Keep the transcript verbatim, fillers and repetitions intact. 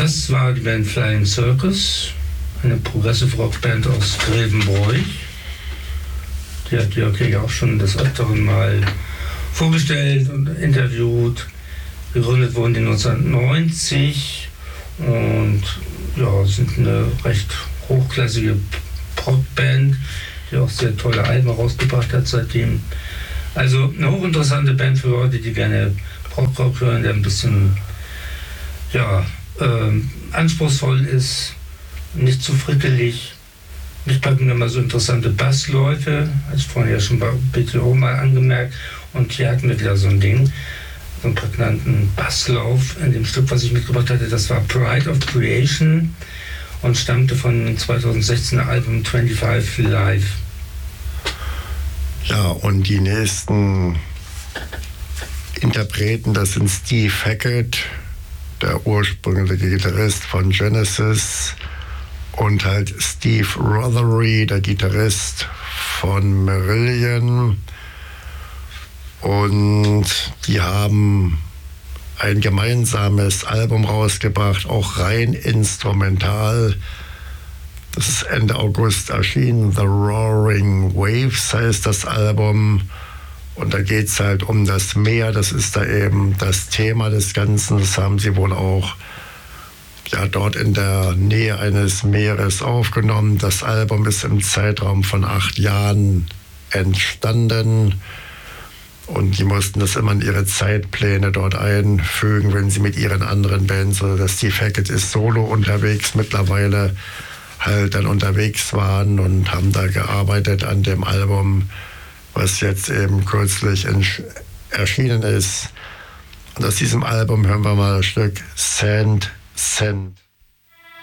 Das war die Band Flying Circus, eine Progressive Rock Band aus Grevenbroich. Die hat Jörg ja auch schon des Öfteren mal vorgestellt und interviewt. Gegründet wurden die neunzehnhundertneunzig und ja, sind eine recht hochklassige Prog-Band, die auch sehr tolle Alben rausgebracht hat seitdem. Also eine hochinteressante Band für Leute, die gerne Prog-Rock hören, der ein bisschen ja, ähm, anspruchsvoll ist, nicht zu frickelig. Mich packen immer so interessante Bassläufe, als vorhin ja schon bei B T O mal angemerkt. Und hier hatten wir wieder so ein Ding, so einen prägnanten Basslauf in dem Stück, was ich mitgebracht hatte. Das war Pride of Creation und stammte von zweitausendsechzehner Album fünfundzwanzig Live. Ja, und die nächsten Interpreten, das sind Steve Hackett, der ursprüngliche Gitarrist von Genesis, und halt Steve Rothery, der Gitarrist von Marillion. Und die haben ein gemeinsames Album rausgebracht, auch rein instrumental. Das ist Ende August erschienen. The Roaring Waves heißt das Album. Und da geht es halt um das Meer. Das ist da eben das Thema des Ganzen. Das haben sie wohl auch ja, dort in der Nähe eines Meeres aufgenommen. Das Album ist im Zeitraum von acht Jahren entstanden. Und die mussten das immer in ihre Zeitpläne dort einfügen, wenn sie mit ihren anderen Bands, oder das Steve Hackett ist solo unterwegs mittlerweile, halt dann unterwegs waren und haben da gearbeitet an dem Album, was jetzt eben kürzlich erschienen ist. Und aus diesem Album hören wir mal das Stück Sand, Sand.